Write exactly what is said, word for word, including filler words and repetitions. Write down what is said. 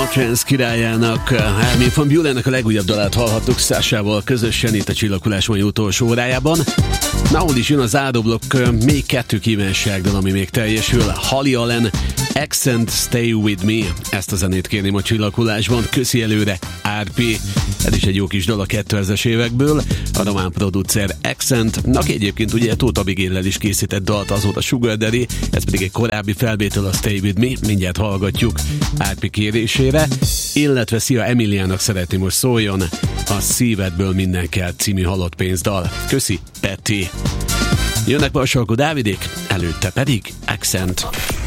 Trance királyának, Armin van Buurennek a legújabb dalát hallhattuk Sasával közösen itt a Csillaghullás mai utolsó órájában. Nahol is jön az ádoblokk, még kettő kívánságdal, ami még teljesül. Holly Allen, Accent, Stay With Me. Ezt a zenét kérném a Csillaghullásban. Köszi előre, er pé. Ez is egy jó kis dal a kétezres évekből. A román producer Accent-nak egyébként ugye Tóth Abigaillel is készített dalt, azóta Sugar Daddy, ez pedig egy korábbi felvétel, a Stay With Me. Mindjárt hallgatjuk er pé kérésére. Illetve szia, Emiliának szeretném most szóljon a Szívedből minden kell című halott pénzdal. Köszi, Peti. Jönnek Marsalko Dávidék, előtte pedig Accent.